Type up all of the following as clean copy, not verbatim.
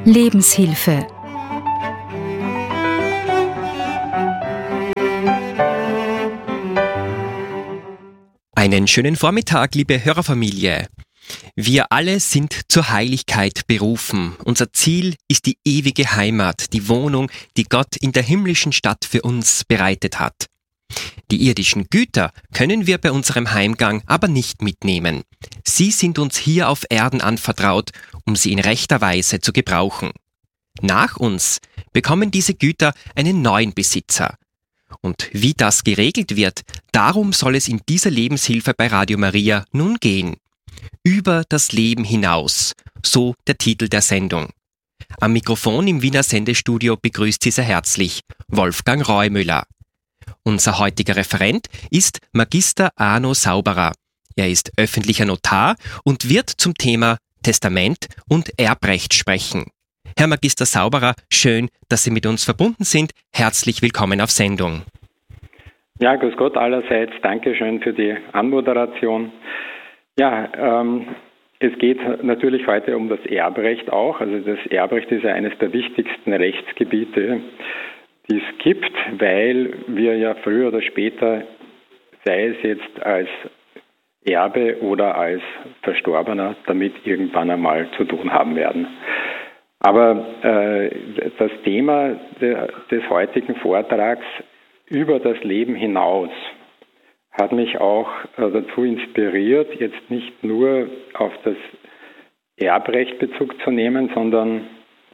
Lebenshilfe. Einen schönen Vormittag, liebe Hörerfamilie. Wir alle sind zur Heiligkeit berufen. Unser Ziel ist die ewige Heimat, die Wohnung, die Gott in der himmlischen Stadt für uns bereitet hat. Die irdischen Güter können wir bei unserem Heimgang aber nicht mitnehmen. Sie sind uns hier auf Erden anvertraut, um sie in rechter Weise zu gebrauchen. Nach uns bekommen diese Güter einen neuen Besitzer. Und wie das geregelt wird, darum soll es in dieser Lebenshilfe bei Radio Maria nun gehen. Über das Leben hinaus, so der Titel der Sendung. Am Mikrofon im Wiener Sendestudio begrüßt Sie sehr herzlich Wolfgang Reumüller. Unser heutiger Referent ist Magister Arno Sauberer. Er ist öffentlicher Notar und wird zum Thema Testament und Erbrecht sprechen. Herr Magister Sauberer, schön, dass Sie mit uns verbunden sind. Herzlich willkommen auf Sendung. Ja, grüß Gott allerseits. Dankeschön für die Anmoderation. Ja, es geht natürlich heute um das Erbrecht auch. Also das Erbrecht ist ja eines der wichtigsten Rechtsgebiete, die es gibt, weil wir ja früher oder später, sei es jetzt als Erbe oder als Verstorbener, damit irgendwann einmal zu tun haben werden. Aber das Thema des heutigen Vortrags über das Leben hinaus hat mich auch dazu inspiriert, jetzt nicht nur auf das Erbrecht Bezug zu nehmen, sondern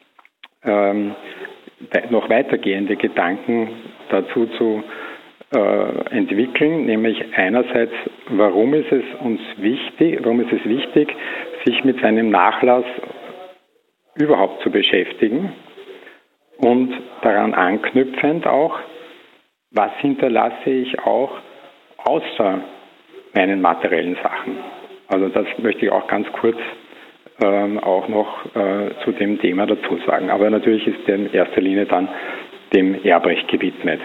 noch weitergehende Gedanken dazu zu entwickeln, nämlich einerseits, warum ist es wichtig, sich mit seinem Nachlass überhaupt zu beschäftigen und daran anknüpfend auch, was hinterlasse ich auch außer meinen materiellen Sachen. Also das möchte ich auch ganz kurz auch noch zu dem Thema dazu sagen. Aber natürlich ist der in erster Linie dann dem Erbrecht gewidmet.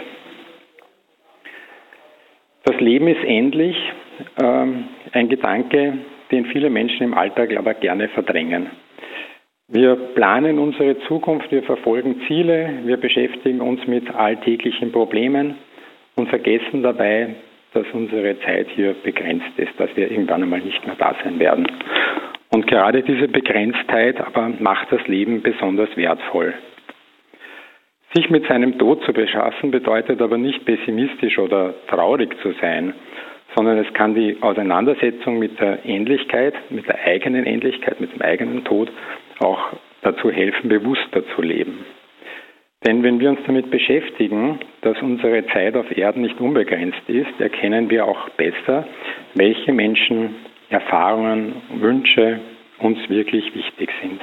Das Leben ist endlich, ein Gedanke, den viele Menschen im Alltag aber gerne verdrängen. Wir planen unsere Zukunft, wir verfolgen Ziele, wir beschäftigen uns mit alltäglichen Problemen und vergessen dabei, dass unsere Zeit hier begrenzt ist, dass wir irgendwann einmal nicht mehr da sein werden. Und gerade diese Begrenztheit aber macht das Leben besonders wertvoll. Sich mit seinem Tod zu beschaffen bedeutet aber nicht pessimistisch oder traurig zu sein, sondern es kann die Auseinandersetzung mit der Endlichkeit, mit der eigenen Endlichkeit, mit dem eigenen Tod auch dazu helfen, bewusster zu leben. Denn wenn wir uns damit beschäftigen, dass unsere Zeit auf Erden nicht unbegrenzt ist, erkennen wir auch besser, welche Menschen, Erfahrungen, Wünsche uns wirklich wichtig sind.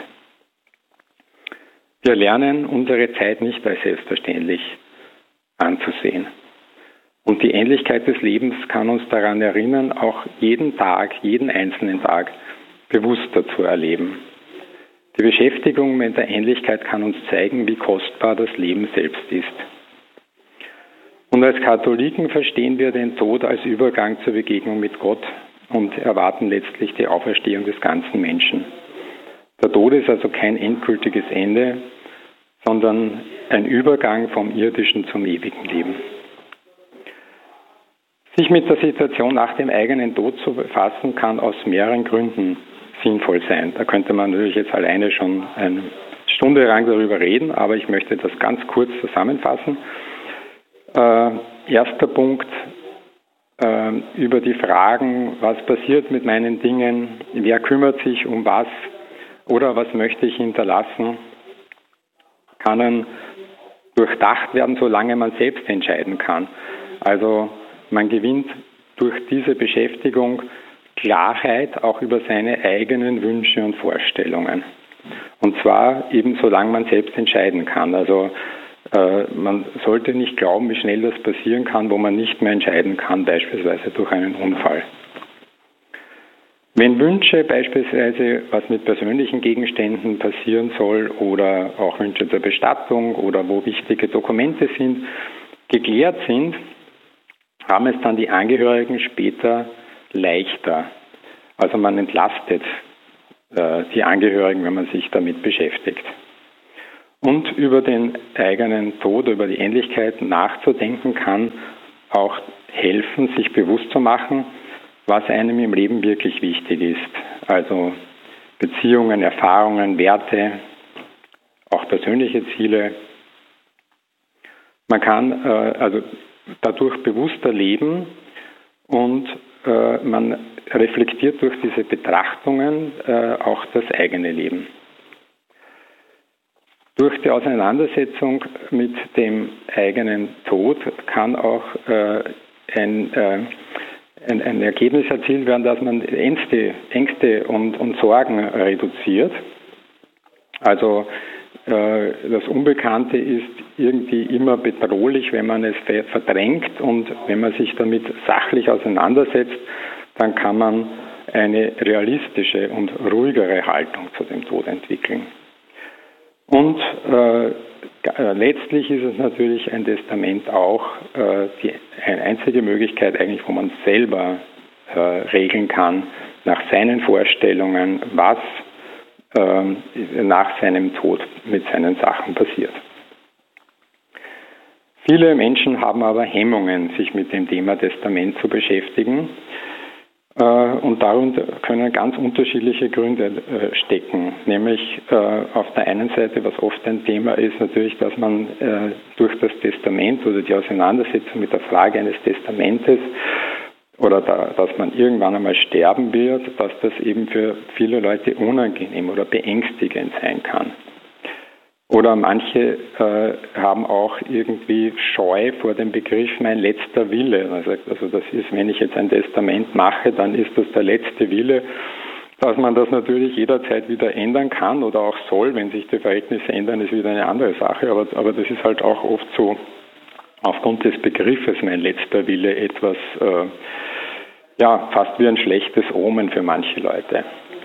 Wir lernen unsere Zeit nicht als selbstverständlich anzusehen. Und die Endlichkeit des Lebens kann uns daran erinnern, auch jeden Tag, jeden einzelnen Tag bewusster zu erleben. Die Beschäftigung mit der Ähnlichkeit kann uns zeigen, wie kostbar das Leben selbst ist. Und als Katholiken verstehen wir den Tod als Übergang zur Begegnung mit Gott und erwarten letztlich die Auferstehung des ganzen Menschen. Der Tod ist also kein endgültiges Ende, sondern ein Übergang vom irdischen zum ewigen Leben. Sich mit der Situation nach dem eigenen Tod zu befassen, kann aus mehreren Gründen sinnvoll sein. Da könnte man natürlich jetzt alleine schon eine Stunde lang darüber reden, aber ich möchte das ganz kurz zusammenfassen. Erster Punkt, über die Fragen, was passiert mit meinen Dingen, wer kümmert sich um was oder was möchte ich hinterlassen, kann durchdacht werden, solange man selbst entscheiden kann. Also man gewinnt durch diese Beschäftigung Klarheit auch über seine eigenen Wünsche und Vorstellungen. Und zwar eben solange man selbst entscheiden kann. Also man sollte nicht glauben, wie schnell das passieren kann, wo man nicht mehr entscheiden kann, beispielsweise durch einen Unfall. Wenn Wünsche, beispielsweise was mit persönlichen Gegenständen passieren soll oder auch Wünsche zur Bestattung oder wo wichtige Dokumente sind, geklärt sind, haben es dann die Angehörigen später leichter. Also man entlastet die Angehörigen, wenn man sich damit beschäftigt. und über den eigenen Tod, über die Endlichkeit nachzudenken kann auch helfen, sich bewusst zu machen, was einem im Leben wirklich wichtig ist. Also Beziehungen, Erfahrungen, Werte, auch persönliche Ziele. Man kann also dadurch bewusster leben und man reflektiert durch diese Betrachtungen auch das eigene Leben. Durch die Auseinandersetzung mit dem eigenen Tod kann auch ein Ergebnis erzielt werden, dass man Ängste und Sorgen reduziert. Also das Unbekannte ist irgendwie immer bedrohlich, wenn man es verdrängt, und wenn man sich damit sachlich auseinandersetzt, dann kann man eine realistische und ruhigere Haltung zu dem Tod entwickeln. Und letztlich ist es natürlich ein Testament auch eine einzige Möglichkeit eigentlich, wo man selber regeln kann, nach seinen Vorstellungen, was nach seinem Tod mit seinen Sachen passiert. Viele Menschen haben aber Hemmungen, sich mit dem Thema Testament zu beschäftigen. Und darunter können ganz unterschiedliche Gründe stecken. Nämlich auf der einen Seite, was oft ein Thema ist, natürlich, dass man durch das Testament oder die Auseinandersetzung mit der Frage eines Testamentes oder dass man irgendwann einmal sterben wird, dass das eben für viele Leute unangenehm oder beängstigend sein kann. Oder manche haben auch irgendwie Scheu vor dem Begriff mein letzter Wille. Also das ist, wenn ich jetzt ein Testament mache, dann ist das der letzte Wille. Dass man das natürlich jederzeit wieder ändern kann oder auch soll, wenn sich die Verhältnisse ändern, ist wieder eine andere Sache. Aber das ist halt auch oft so aufgrund des Begriffes mein letzter Wille etwas, fast wie ein schlechtes Omen für manche Leute.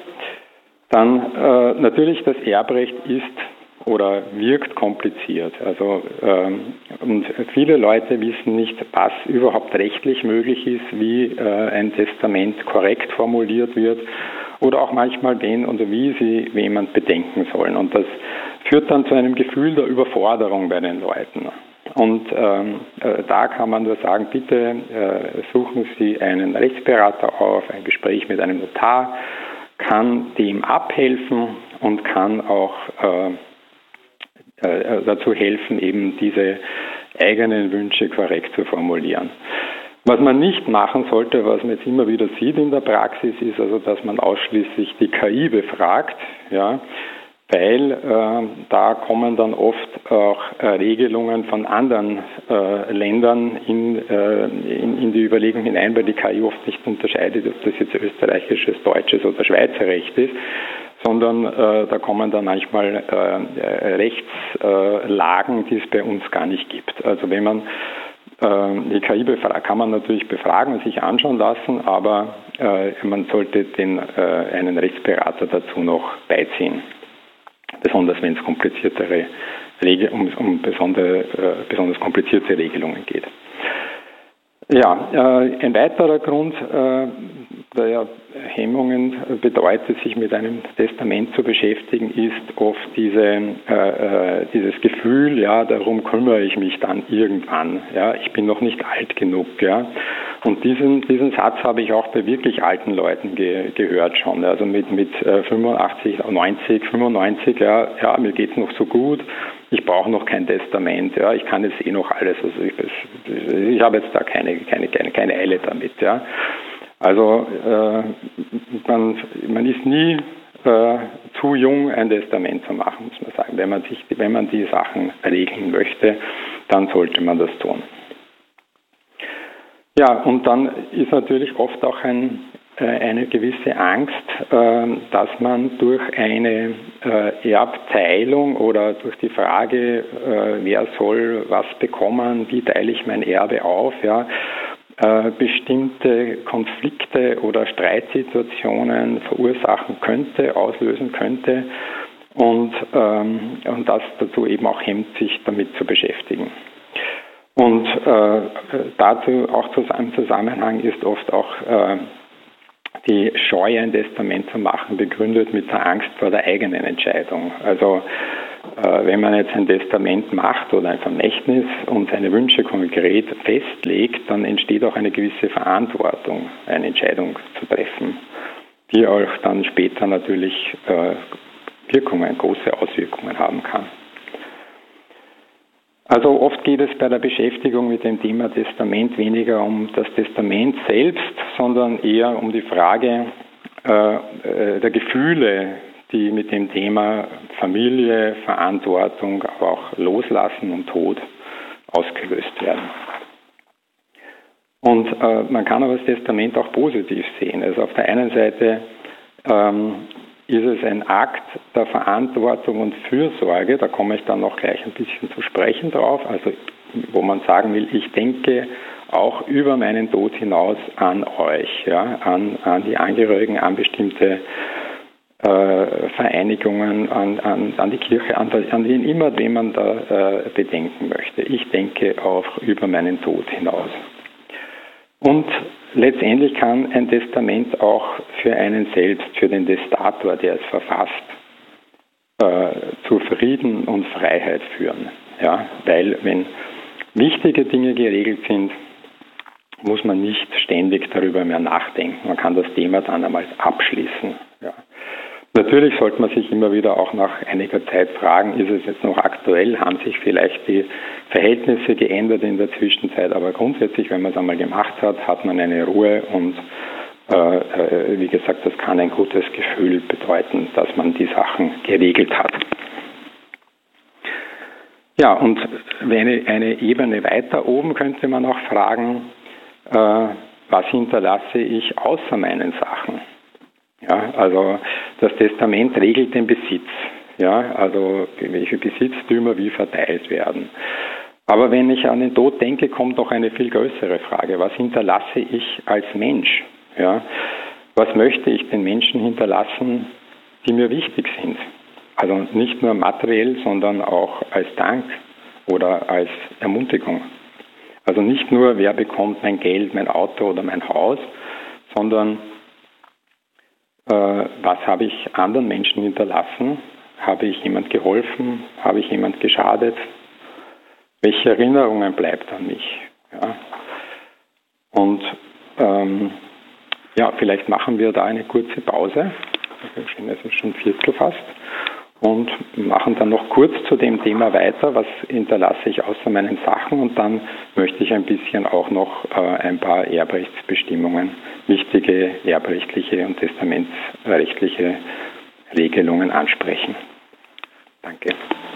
Dann natürlich das Erbrecht ist oder wirkt kompliziert. Also und viele Leute wissen nicht, was überhaupt rechtlich möglich ist, wie ein Testament korrekt formuliert wird oder auch manchmal wen oder wie sie jemand bedenken sollen. Und das führt dann zu einem Gefühl der Überforderung bei den Leuten. Und da kann man nur sagen, bitte suchen Sie einen Rechtsberater auf, ein Gespräch mit einem Notar kann dem abhelfen und kann auch dazu helfen, eben diese eigenen Wünsche korrekt zu formulieren. Was man nicht machen sollte, was man jetzt immer wieder sieht in der Praxis, ist also, dass man ausschließlich die KI befragt, ja, weil da kommen dann oft auch Regelungen von anderen Ländern in die Überlegung hinein, weil die KI oft nicht unterscheidet, ob das jetzt österreichisches, deutsches oder Schweizer Recht ist, sondern da kommen dann manchmal Rechtslagen, die es bei uns gar nicht gibt. Also wenn man die KI kann man natürlich befragen und sich anschauen lassen, aber man sollte einen Rechtsberater dazu noch beiziehen. Besonders wenn es um besonders komplizierte Regelungen geht. Ja, ein weiterer Grund, der Hemmungen bedeutet, sich mit einem Testament zu beschäftigen, ist oft dieses Gefühl, ja, darum kümmere ich mich dann irgendwann. Ja, ich bin noch nicht alt genug. Ja. Und diesen Satz habe ich auch bei wirklich alten Leuten gehört schon. Also mit 85, 90, 95, ja, mir geht's noch so gut. Ich brauche noch kein Testament, ja, ich kann jetzt noch alles, also ich habe jetzt da keine Eile damit, ja. Also man ist nie zu jung, ein Testament zu machen, muss man sagen. Wenn man die Sachen regeln möchte, dann sollte man das tun. Ja, und dann ist natürlich oft auch eine gewisse Angst, dass man durch eine Erbteilung oder durch die Frage, wer soll was bekommen, wie teile ich mein Erbe auf, ja, bestimmte Konflikte oder Streitsituationen verursachen könnte, auslösen könnte und das dazu eben auch hemmt, sich damit zu beschäftigen. Und dazu auch im Zusammenhang ist oft auch die Scheu, ein Testament zu machen, begründet mit der Angst vor der eigenen Entscheidung. Also wenn man jetzt ein Testament macht oder ein Vermächtnis und seine Wünsche konkret festlegt, dann entsteht auch eine gewisse Verantwortung, eine Entscheidung zu treffen, die auch dann später natürlich große Auswirkungen haben kann. Also oft geht es bei der Beschäftigung mit dem Thema Testament weniger um das Testament selbst, sondern eher um die Frage der Gefühle, die mit dem Thema Familie, Verantwortung, aber auch Loslassen und Tod ausgelöst werden. Und man kann aber das Testament auch positiv sehen. Also auf der einen Seite ist es ein Akt der Verantwortung und Fürsorge, da komme ich dann noch gleich ein bisschen zu sprechen drauf, also wo man sagen will, ich denke auch über meinen Tod hinaus an euch, ja, an die Angehörigen, an bestimmte Vereinigungen, an die Kirche, an wen immer, wen man da bedenken möchte. Ich denke auch über meinen Tod hinaus. Und letztendlich kann ein Testament auch für einen selbst, für den Testator, der es verfasst, zu Frieden und Freiheit führen. Ja, weil wenn wichtige Dinge geregelt sind, muss man nicht ständig darüber mehr nachdenken. Man kann das Thema dann einmal abschließen. Ja. Natürlich sollte man sich immer wieder auch nach einiger Zeit fragen, ist es jetzt noch aktuell, haben sich vielleicht die Verhältnisse geändert in der Zwischenzeit, aber grundsätzlich, wenn man es einmal gemacht hat, hat man eine Ruhe und wie gesagt, das kann ein gutes Gefühl bedeuten, dass man die Sachen geregelt hat. Ja, und eine Ebene weiter oben könnte man auch fragen, was hinterlasse ich außer meinen Sachen? Ja, also das Testament regelt den Besitz, ja, also welche Besitztümer wie verteilt werden. Aber wenn ich an den Tod denke, kommt doch eine viel größere Frage. Was hinterlasse ich als Mensch? Ja, was möchte ich den Menschen hinterlassen, die mir wichtig sind? Also nicht nur materiell, sondern auch als Dank oder als Ermutigung. Also nicht nur, wer bekommt mein Geld, mein Auto oder mein Haus, sondern was habe ich anderen Menschen hinterlassen? Habe ich jemand geholfen? Habe ich jemand geschadet? Welche Erinnerungen bleibt an mich? Ja. Und vielleicht machen wir da eine kurze Pause. Es ist schon Viertel fast. Und machen dann noch kurz zu dem Thema weiter, was hinterlasse ich außer meinen Sachen, und dann möchte ich ein bisschen auch noch ein paar Erbrechtsbestimmungen, wichtige erbrechtliche und testamentsrechtliche Regelungen ansprechen. Danke.